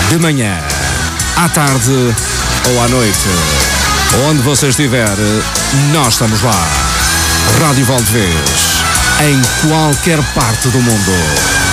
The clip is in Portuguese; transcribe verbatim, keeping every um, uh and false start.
de manhã, à tarde ou à noite. Onde você estiver, nós estamos lá. Rádio Valdevez, em qualquer parte do mundo.